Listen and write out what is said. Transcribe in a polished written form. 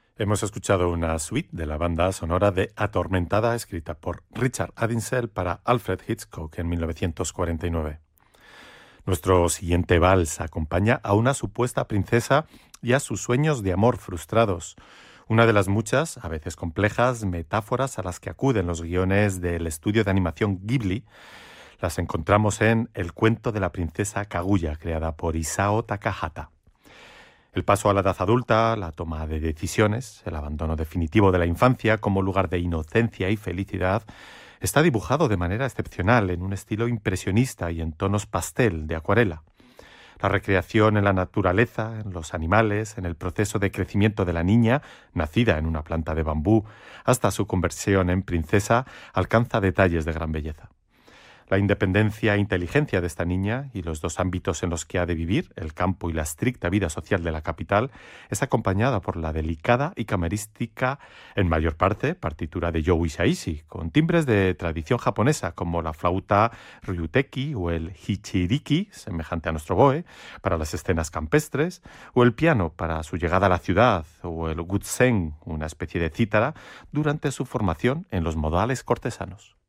Hemos escuchado una suite de la banda sonora de Atormentada, escrita por Richard Adinsel para Alfred Hitchcock en 1949. Nuestro siguiente vals acompaña a una supuesta princesa y a sus sueños de amor frustrados, una de las muchas, a veces complejas, metáforas a las que acuden los guiones del estudio de animación Ghibli. Las encontramos en El cuento de la princesa Kaguya, creada por Isao Takahata. El paso a la edad adulta, la toma de decisiones, el abandono definitivo de la infancia como lugar de inocencia y felicidad, está dibujado de manera excepcional en un estilo impresionista y en tonos pastel de acuarela. La recreación en la naturaleza, en los animales, en el proceso de crecimiento de la niña, nacida en una planta de bambú, hasta su conversión en princesa, alcanza detalles de gran belleza. La independencia e inteligencia de esta niña y los dos ámbitos en los que ha de vivir, el campo y la estricta vida social de la capital, es acompañada por la delicada y camerística, en mayor parte, partitura de Joe Hisaishi, con timbres de tradición japonesa como la flauta ryuteki o el hichiriki, semejante a nuestro boe, para las escenas campestres, o el piano para su llegada a la ciudad, o el gutsen, una especie de cítara, durante su formación en los modales cortesanos.